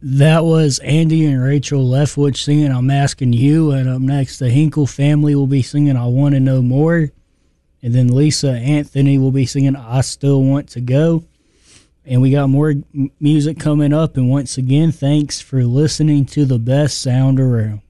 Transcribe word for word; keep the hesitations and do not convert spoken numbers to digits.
That was Andy and Rachel Leftwich singing I'm Asking You, and up next the Hinkle family will be singing I Want to Know More, and then Lisa Anthony will be singing I Still Want to Go. And we got more m- music coming up, and once again, thanks for listening to the best sound around.